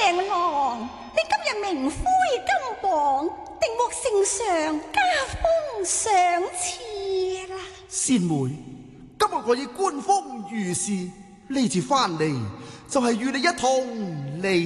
情郎，你今日名灰金榜，定獲聖上加封賞賜啦。 仙妹，今日我以官封御史，呢次翻嚟就係與你一同離